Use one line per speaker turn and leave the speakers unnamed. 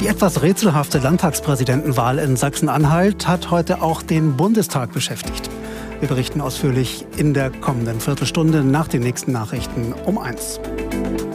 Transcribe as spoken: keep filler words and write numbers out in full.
Die etwas rätselhafte Landtagspräsidentenwahl in Sachsen-Anhalt hat heute auch den Bundestag beschäftigt. Wir berichten ausführlich in der kommenden Viertelstunde nach den nächsten Nachrichten um eins.